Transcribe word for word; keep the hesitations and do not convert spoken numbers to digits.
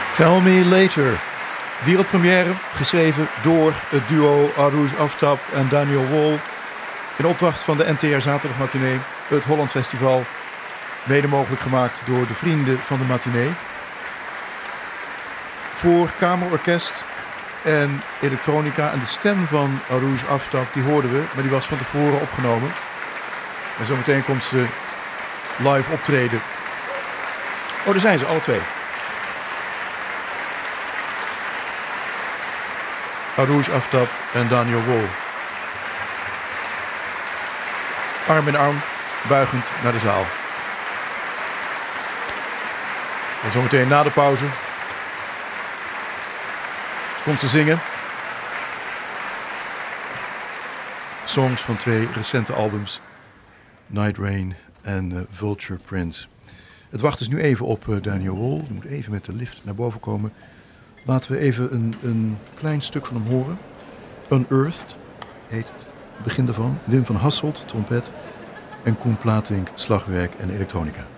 Tell Me Later. Wereldpremière, geschreven door het duo Aroush Aftab en Daniel Wall. In opdracht van de N T R Zaterdagmatinee, het Holland Festival. Mede mogelijk gemaakt door de vrienden van de matinee. Voor kamerorkest en elektronica. En de stem van Aroush Aftab, die hoorden we, maar die was van tevoren opgenomen. En zometeen komt ze live optreden. Oh, daar zijn ze, alle twee. Aroush Aftab en Daniel Wall. Arm in arm, buigend naar de zaal. En zometeen na de pauze komt ze zingen. Songs van twee recente albums. Night Rain en uh, Vulture Prince. Het wacht dus nu even op uh, Daniel Wall. Die moet even met de lift naar boven komen. Laten we even een, een klein stuk van hem horen. Unearthed heet het. Het begin daarvan. Wim van Hasselt, trompet. En Koen Platink, slagwerk en elektronica.